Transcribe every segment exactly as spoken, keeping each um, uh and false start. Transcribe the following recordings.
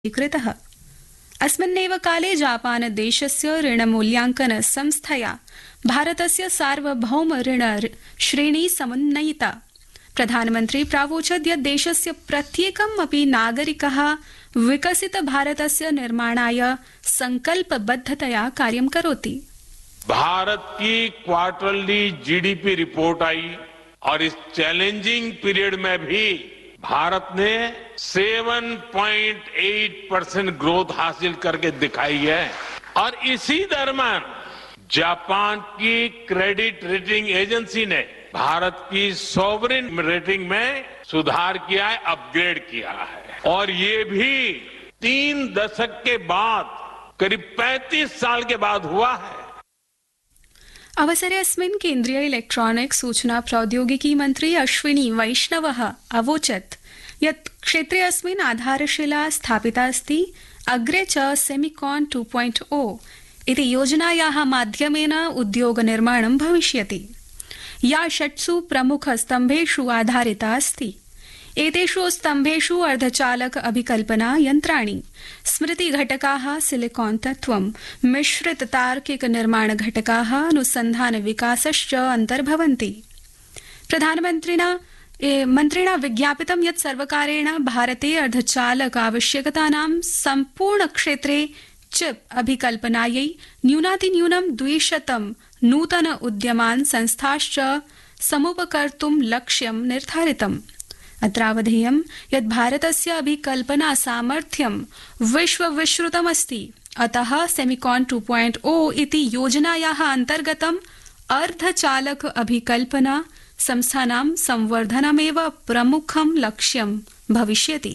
कृतः। अस्मिन्नेव काले जापान देशस्य ऋणमूल्याङ्कन संस्थया भारतस्य सार्वभौम ऋण श्रेणी समुन्नयिता। प्रधानमन्त्री प्रावोचत् यत् देशस्य प्रत्येकम् अपि नागरिकः विकसित भारतस्य निर्माणाय संकल्पबद्धतया कार्यं करोति। भारत की क्वार्टरली जीडीपी रिपोर्ट आई और इस चैलेंजिंग पीरियड में भी भारत ने सात पॉइंट आठ परसेंट ग्रोथ हासिल करके दिखाई है और इसी दरम्यान जापान की क्रेडिट रेटिंग एजेंसी ने भारत की सॉवरेन रेटिंग में सुधार किया है, अपग्रेड किया है और ये भी तीन दशक के बाद करीब पैंतीस साल के बाद हुआ है। अवसरे अस्मिन् केन्द्रीय इलेक्ट्रॉनिक्स सूचना प्रौद्योगिकी मंत्री अश्विनी वैष्णवः अवोचत् यत् क्षेत्रे अस्मिन् आधारशिला स्थापिता अस्ति। अग्रे च सेमिकॉन टू पॉइंट ओ इति योजनायाः माध्यमेन उद्योग निर्माणं भविष्यति, या षट्सु प्रमुख स्तम्भेषु आधारिता अस्ति। एतेषु स्तम्भेषु अर्धचालक अभिकल्पना यन्त्राणि, स्मृति घटकाः, सिलिकॉन तत्त्वं, मिश्रित तार्किक निर्माण घटकाः, अनुसन्धान विकासश्च अन्तर्भवन्ति। प्रधानमन्त्रिणा मन्त्रिणा विज्ञापितं यत् सर्वकारेण भारते अर्धचालक आवश्यकतानां सम्पूर्ण क्षेत्रे चिप अभिकल्पनायै न्यूनातिन्यूनं द्विशतं नूतन उद्यमान् संस्थाश्च समुपकर्तुं लक्ष्यं निर्धारितम्। अत्रावधेयं यत् भारतस्य अभिकल्पना सामर्थ्यं विश्वविश्रुतमस्ति, अतः सेमिकॉन टू पॉइंट ओ इति योजनायाः अन्तर्गतम् अर्धचालक अभिकल्पना संस्थानां संवर्धनमेव प्रमुखं लक्ष्यं भविष्यति।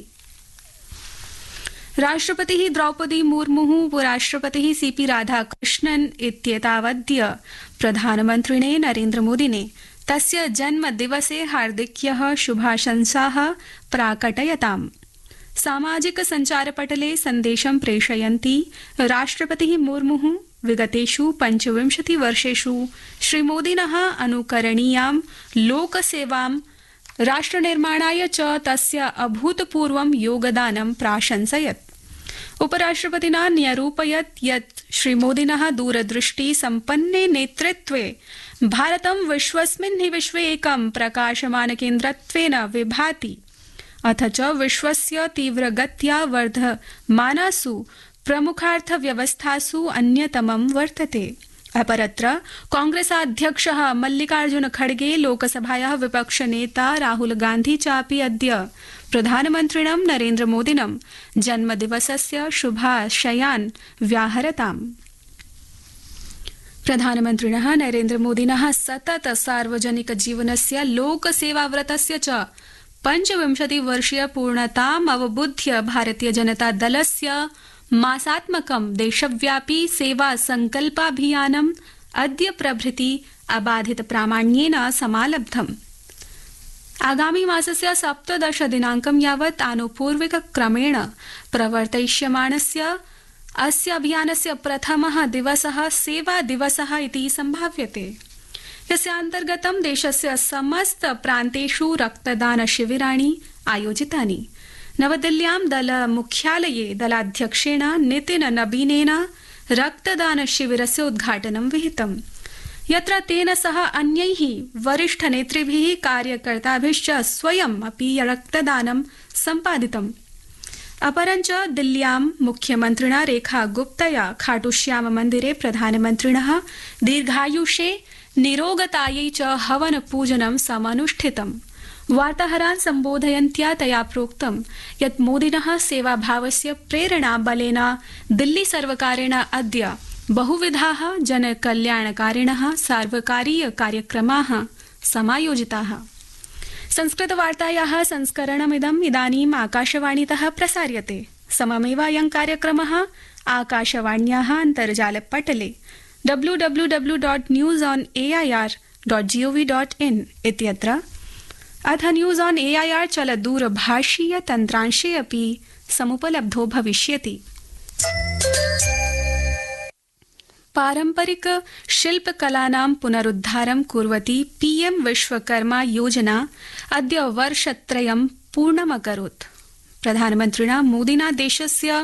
राष्ट्रपतिः द्रौपदी मुर्मुः, उपराष्ट्रपतिः सीपी राधाकृष्णन् इत्येतावद्य प्रधानमन्त्रिणे नरेन्द्रमोदिने तस्य जन्मदिवसे हार्दिक्यः शुभाशंसाः प्राकटयताम्। सामाजिक सञ्चारपटले सन्देशं प्रेषयन्ती राष्ट्रपतिः मुर्मुः विगतेषु पञ्चविंशतिवर्षेषु श्रीमोदिनः अनुकरणीयां लोकसेवां राष्ट्रनिर्माणाय च तस्य अभूतपूर्वं योगदानं प्राशंसयत्। उपराष्ट्रपतिना न्यरूपयत् यत् श्रीमोदिनः दूरदृष्टि सम्पन्ने नेतृत्वे भारतं विश्वस्मिन् हि विश्वे एकं प्रकाशमान केन्द्रत्वेन विभाति, अथ च विश्वस्य तीव्रगत्या वर्धमानासु प्रमुखार्थव्यवस्थासु अन्यतमं वर्तते। अपरत्र कांग्रेसाध्यक्षः मल्लिकार्जुन खड़गे, लोकसभायाः विपक्षनेता राहुल गांधी चापि अद्य प्रधानमन्त्रिणं नरेन्द्रमोदिनं जन्मदिवसस्य शुभाशयान् व्याहरताम्। प्रधानमन्त्रिणः नरेन्द्रमोदिनः सतत सार्वजनिक जीवनस्य लोकसेवाव्रतस्य च पञ्चविंशतिवर्षीय पूर्णताम् अवबुध्य भारतीय जनता दलस्य मासात्मकं देशव्यापी सेवा संकल्पाभियानम् अद्य प्रभृति अबाधित प्रामाण्येन समालब्धम्। आगामी मासस्य सप्तदश दिनाङ्कं यावत् आनुपूर्विक क्रमेण प्रवर्तयिष्यमाणस्य अस्य अभियानस्य प्रथमः दिवसः सेवा दिवसः इति सम्भाव्यते, यस्य अन्तर्गतं देशस्य समस्त प्रान्तेषु रक्तदान शिविराणि आयोजितानि। नवदिल्ल्यां दल मुख्यालये दलाध्यक्षेण नितिन नबीनेन रक्तदान शिविरस्य उद्घाटनं विहितम्, यत्र तेन सह अन्यैः वरिष्ठ नेतृभिः कार्यकर्ताभिश्च स्वयम् अपि रक्तदानं सम्पादितम्। अपरञ्च दिल्ल्यां मुख्यमन्त्रिणा रेखा गुप्तया खाटूश्याम मन्दिरे प्रधानमन्त्रिणः दीर्घायुषे निरोगतायै च हवन पूजनं समनुष्ठितम्। वार्ताहरान् सम्बोधयन्त्या तया प्रोक्तं यत् मोदिनः सेवाभावस्य प्रेरणा बलेन दिल्ली सर्वकारेण अद्य बहुविधाः जनकल्याणकारिणः सार्वकारीय कार्यक्रमाः समायोजिताः। संस्कृतवार्तायाः संस्करणमिदम् इदानीम् आकाशवाणीतः प्रसार्यते। सममेव अयं कार्यक्रमः आकाशवाण्याः अन्तर्जालपटले W W W dot news on A I R dot G O V dot in इत्यत्र अथ news on A I R चलदूरभाषीय तन्त्रांशे अपि समुपलब्धो भविष्यति। पारंपरिक शिल्पकलानां पुनरुद्धारं कुर्वती पीएम विश्वकर्मा योजना अद्य वर्षत्रयं पूर्णमकरोत्। प्रधानमन्त्रिणा मोदिना देशस्य